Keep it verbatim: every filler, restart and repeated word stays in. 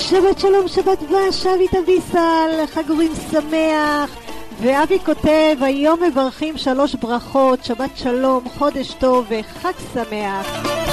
שבת שלום, שבת דבש, אבי תביסל, חג אורים שמח. ואבי כותב, היום מברכים שלוש ברכות, שבת שלום, חודש טוב וחג שמח.